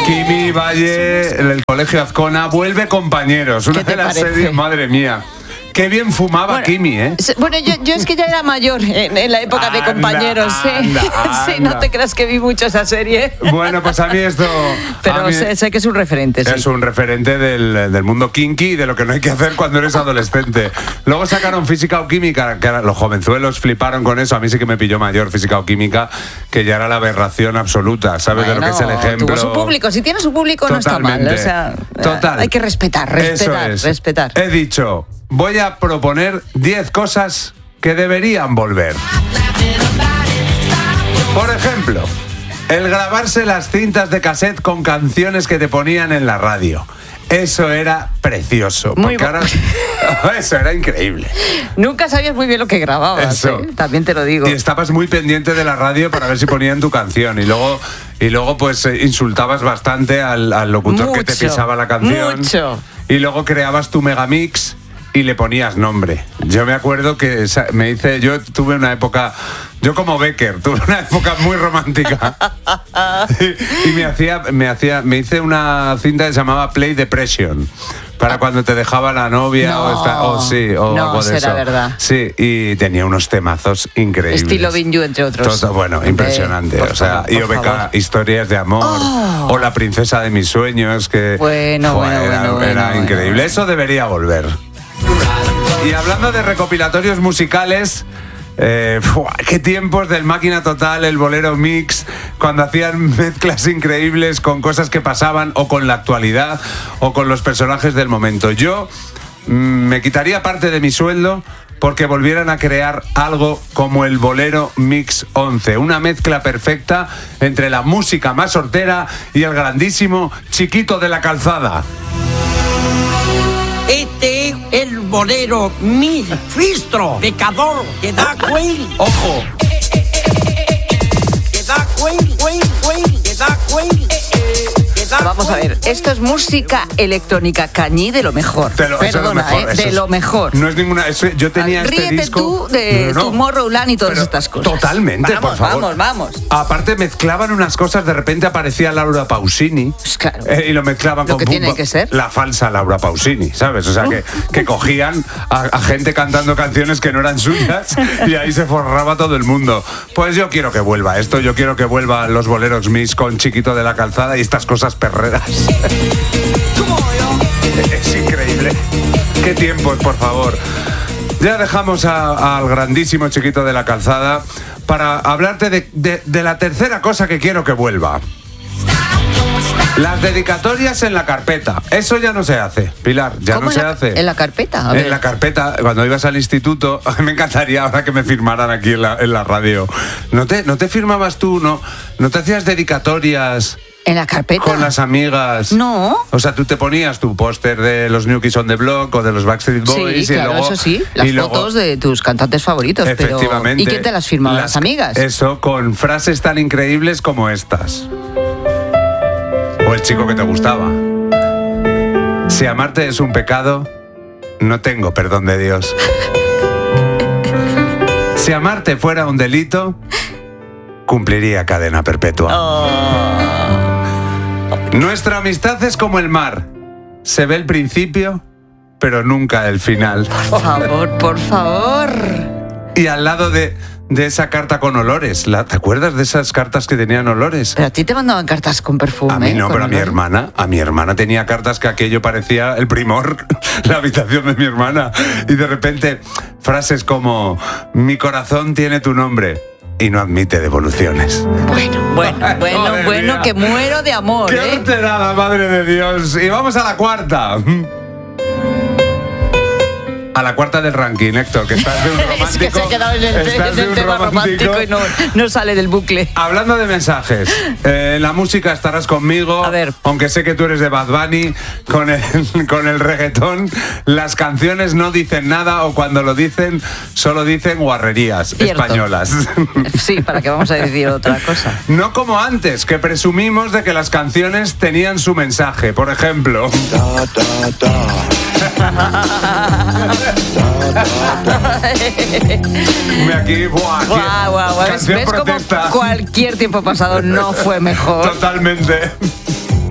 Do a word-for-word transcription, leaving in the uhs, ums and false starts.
Kimi Valle, el Colegio Azcona, vuelve Compañeros. Una ¿Qué te de las parece? series, madre mía. Qué bien fumaba Bueno, Kimi, ¿eh? Bueno, yo, yo es que ya era mayor en, en la época de Anda, Compañeros, ¿sí? anda, Sí, anda. no te creas que vi mucho esa serie. Bueno, pues a mí esto... Pero a mí sé, sé que es un referente, sí. Es un referente del, del mundo kinky y de lo que no hay que hacer cuando eres adolescente. Luego sacaron Física o Química, que los jovenzuelos fliparon con eso. A mí sí que me pilló mayor Física o Química, que ya era la aberración absoluta, ¿sabes? Bueno, de lo que es el ejemplo. tuvo su público. Si tiene su público, no está mal. O sea, Total. hay que respetar, respetar, Eso es. respetar. He dicho, voy a proponer diez cosas que deberían volver. Por ejemplo, el grabarse las cintas de cassette con canciones que te ponían en la radio. Eso era precioso. Muy porque bo- ahora- Eso era increíble. Nunca sabías muy bien lo que grababas, Eso. ¿eh? También te lo digo. Y estabas muy pendiente de la radio para ver si ponían tu canción. Y luego, y luego pues eh, insultabas bastante al, al locutor que te Mucho, pisaba la canción. mucho. Y luego creabas tu megamix y le ponías nombre. Yo me acuerdo que esa- me hice, yo tuve una época, yo como Becker, tuve una época muy romántica. y, y me hacía, me hacía, me hice una cinta que se llamaba Play Depression. Para cuando te dejaba la novia No. o, esta- o sí, o No, algo de será eso. verdad. Sí, y tenía unos temazos increíbles. Estilo Loving You, entre otros. Todo, bueno, Hombre, impresionante. por O sea, favor, y por O B K, favor. Historias de Amor, Oh. o La Princesa de mis sueños, que Bueno, fue, bueno, era, bueno, era bueno, increíble. bueno. Eso debería volver. Y hablando de recopilatorios musicales, eh, ¡fua! Qué tiempos del Máquina Total, el Bolero Mix, cuando hacían mezclas increíbles con cosas que pasaban o con la actualidad o con los personajes del momento. Yo mm, me quitaría parte de mi sueldo porque volvieran a crear algo como el Bolero Mix once, una mezcla perfecta entre la música más hortera y el grandísimo Chiquito de la Calzada. Este es el bolero mi fistro, pecador, que da cuel, ¡Ojo! que da cuel, cuel, cuel, que da cuel, que da Vamos a cuel, ver, esto es música electrónica cañí de lo mejor. De lo- eso es lo Perdona, mejor, ¿eh? eso De es- lo mejor. No es ninguna. eso- yo tenía este Ríete disco. tú de No, no, no. Tomorrowland y todas Pero estas cosas. Totalmente, Vamos, por favor. vamos, vamos. Aparte mezclaban unas cosas, de repente aparecía Laura Pausini. Pues claro. eh, y lo mezclaban Lo con que pum, tiene pum, que ser. la falsa Laura Pausini, ¿sabes? O sea, que, que cogían a, a gente cantando canciones que no eran suyas y ahí se forraba todo el mundo. Pues yo quiero que vuelva esto, yo quiero que vuelvan los boleros mix con Chiquito de la Calzada y estas cosas perreras. Es increíble. Qué tiempos, por favor. Ya dejamos a- al grandísimo Chiquito de la Calzada para hablarte de, de- de la tercera cosa que quiero que vuelva. Las dedicatorias en la carpeta. Eso ya no se hace, Pilar, ya ¿Cómo no en se la- hace. en la carpeta? A ver. En la carpeta, cuando ibas al instituto, me encantaría ahora que me firmaran aquí en la, en la radio. ¿No te, ¿No te firmabas tú? ¿No, no te hacías dedicatorias ¿En la carpeta? con las amigas? No. O sea, tú te ponías tu póster de los New Kids on the Block o de los Backstreet Boys Sí, y claro, luego, eso sí. Las y luego- fotos de tus cantantes favoritos. Efectivamente. Pero... ¿Y quién te las firmaba? ¿Las, amigas? Eso, con frases tan increíbles como estas. O el chico que te gustaba. Si amarte es un pecado, no tengo perdón de Dios. Si amarte fuera un delito, cumpliría cadena perpetua. Oh. Nuestra amistad es como el mar. Se ve el principio, pero nunca el final. Por favor, por favor. Y al lado de, de esa carta con olores, ¿la, ¿te acuerdas de esas cartas que tenían olores? Pero a ti te mandaban cartas con perfume. A mí no, con pero a mi olor. hermana, a mi hermana tenía cartas que aquello parecía el primor, la habitación de mi hermana. Y de repente, frases como, mi corazón tiene tu nombre y no admite devoluciones. Bueno, bueno, Ay, bueno, madre bueno, mía. que muero de amor, ¡Qué ¿eh? alterada, madre de Dios! Y vamos a la cuarta. A la cuarta del ranking, Héctor, que estás de un romántico. Es que se ha quedado en el, estás en de el un tema romántico y no, no sale del bucle. Hablando de mensajes, eh, en la música estarás conmigo, A ver. aunque sé que tú eres de Bad Bunny, con el, con el reggaetón, las canciones no dicen nada o cuando lo dicen, solo dicen guarrerías Cierto. españolas. Sí, ¿para qué vamos a decir otra cosa? No como antes, que presumimos de que las canciones tenían su mensaje. Por ejemplo... Me aquí, buah, aquí, Guau, guau, guau. ¿Ves, canción ves cómo protesta. cualquier tiempo pasado no fue mejor? Totalmente.